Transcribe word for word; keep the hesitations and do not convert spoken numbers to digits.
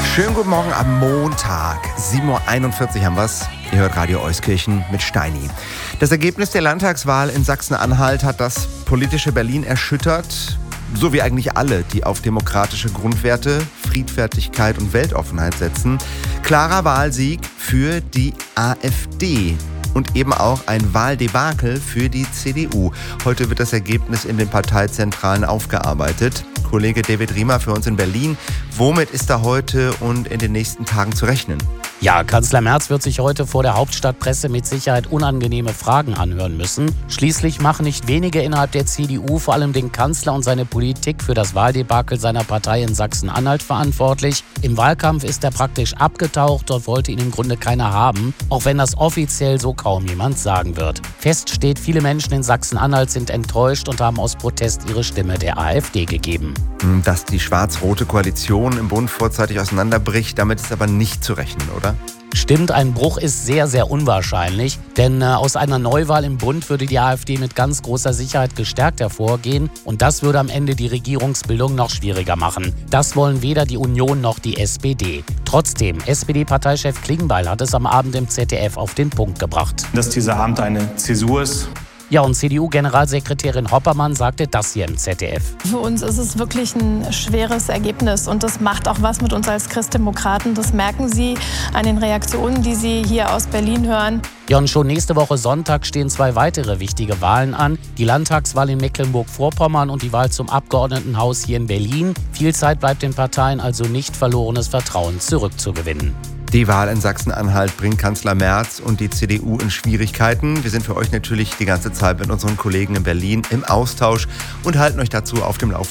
Schönen guten Morgen am Montag. sieben Uhr einundvierzig haben wir's. Ihr hört Radio Euskirchen mit Steini. Das Ergebnis der Landtagswahl in Sachsen-Anhalt hat das politische Berlin erschüttert. So wie eigentlich alle, die auf demokratische Grundwerte, Friedfertigkeit und Weltoffenheit setzen. Klarer Wahlsieg für die AfD. Und eben auch ein Wahldebakel für die C D U. Heute wird das Ergebnis in den Parteizentralen aufgearbeitet. Kollege David Riemer für uns in Berlin. Womit ist da heute und in den nächsten Tagen zu rechnen? Ja, Kanzler Merz wird sich heute vor der Hauptstadtpresse mit Sicherheit unangenehme Fragen anhören müssen. Schließlich machen nicht wenige innerhalb der C D U vor allem den Kanzler und seine Politik für das Wahldebakel seiner Partei in Sachsen-Anhalt verantwortlich. Im Wahlkampf ist er praktisch abgetaucht, dort wollte ihn im Grunde keiner haben, auch wenn das offiziell so kaum jemand sagen wird. Fest steht, viele Menschen in Sachsen-Anhalt sind enttäuscht und haben aus Protest ihre Stimme der AfD gegeben. Dass die schwarz-rote Koalition im Bund vorzeitig auseinanderbricht, damit ist aber nicht zu rechnen, oder? Stimmt, ein Bruch ist sehr, sehr unwahrscheinlich, denn äh, aus einer Neuwahl im Bund würde die AfD mit ganz großer Sicherheit gestärkt hervorgehen und das würde am Ende die Regierungsbildung noch schwieriger machen. Das wollen weder die Union noch die S P D. Trotzdem, S P D-Parteichef Klingbeil hat es am Abend im Z D F auf den Punkt gebracht. Dass dieser Abend eine Zäsur ist. Ja, und C D U-Generalsekretärin Hoppermann sagte das hier im Z D F. Für uns ist es wirklich ein schweres Ergebnis und das macht auch was mit uns als Christdemokraten. Das merken Sie an den Reaktionen, die Sie hier aus Berlin hören. Ja, und schon nächste Woche Sonntag stehen zwei weitere wichtige Wahlen an. Die Landtagswahl in Mecklenburg-Vorpommern und die Wahl zum Abgeordnetenhaus hier in Berlin. Viel Zeit bleibt den Parteien also nicht, verlorenes Vertrauen zurückzugewinnen. Die Wahl in Sachsen-Anhalt bringt Kanzler Merz und die C D U in Schwierigkeiten. Wir sind für euch natürlich die ganze Zeit mit unseren Kollegen in Berlin im Austausch und halten euch dazu auf dem Laufenden.